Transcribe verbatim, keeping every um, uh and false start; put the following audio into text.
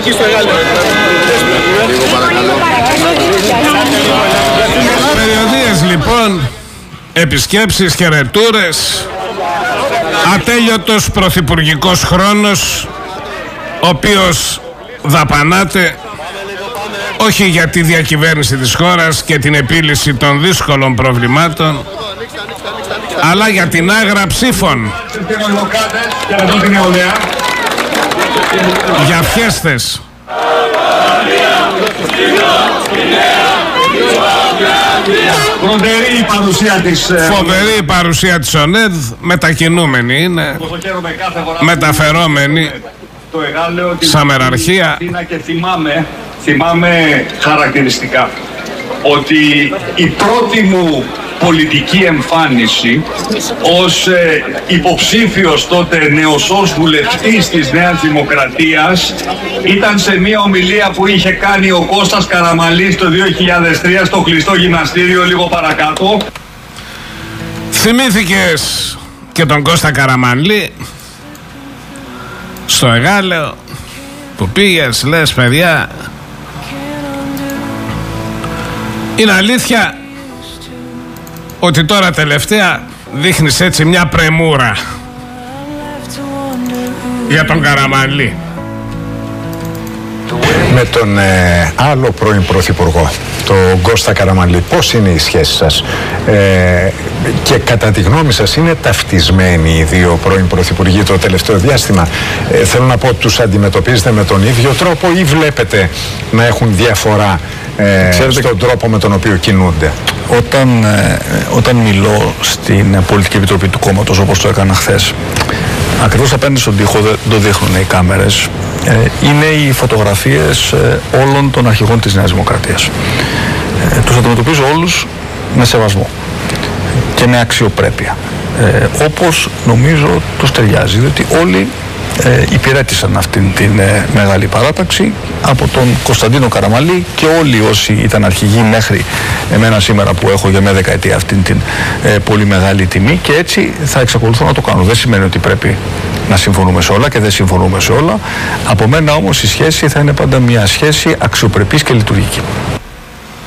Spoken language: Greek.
εκεί στο Εγάλεο. Λίγο παρακαλώ. Περιοδίες λοιπόν, επισκέψεις, χαιρετούρες, ατέλειωτος πρωθυπουργικός χρόνος, ο οποίος δαπανάται όχι για τη διακυβέρνηση της χώρας και την επίλυση των δύσκολων προβλημάτων, αλλά για την άγρα ψήφων, για φιέστες. Φοβερή η παρουσία της Φοβερή η παρουσία της ΟΝΕΔ, μετακινούμενη είναι, μεταφερόμενη το Εγάλεο, σαν μεραρχία. Και θυμάμαι, θυμάμαι χαρακτηριστικά ότι η πρώτη μου πολιτική εμφάνιση ως ε, υποψήφιος τότε νεοσός βουλευτής της Νέας Δημοκρατίας ήταν σε μια ομιλία που είχε κάνει ο Κώστας Καραμανλής το δύο χιλιάδες τρία στο κλειστό γυμναστήριο λίγο παρακάτω. Θυμήθηκες και τον Κώστα Καραμανλή στο Εγάλεο που πήγες, λες παιδιά, είναι αλήθεια ότι τώρα τελευταία δείχνεις έτσι μια πρεμούρα για τον Καραμανλή? Με τον ε, άλλο πρώην πρωθυπουργό, τον Κώστα Καραμανλή, πώς είναι οι σχέσεις σας? Ε, και κατά τη γνώμη σας είναι ταυτισμένοι οι δύο πρώην πρωθυπουργοί το τελευταίο διάστημα? Ε, θέλω να πω, τους αντιμετωπίζετε με τον ίδιο τρόπο ή βλέπετε να έχουν διαφορά ε, στον τρόπο με τον οποίο κινούνται? Όταν, ε, όταν μιλώ στην Πολιτική Επιτροπή του κόμματος, όπως το έκανα χθες, ακριβώς απέναντι στον τοίχο, δεν το δείχνουν οι κάμερες, ε, είναι οι φωτογραφίες ε, όλων των αρχηγών της Νέας Δημοκρατίας. Ε, τους αντιμετωπίζω όλους με σεβασμό και με αξιοπρέπεια, ε, όπως νομίζω τους ταιριάζει, διότι όλοι ε, υπηρέτησαν αυτήν την ε, μεγάλη παράταξη, από τον Κωνσταντίνο Καραμανλή και όλοι όσοι ήταν αρχηγοί μέχρι εμένα σήμερα που έχω για μια δεκαετία αυτήν την ε, πολύ μεγάλη τιμή, και έτσι θα εξακολουθώ να το κάνω. Δεν σημαίνει ότι πρέπει να συμφωνούμε σε όλα και δεν συμφωνούμε σε όλα. Από μένα όμως η σχέση θα είναι πάντα μια σχέση αξιοπρεπής και λειτουργική.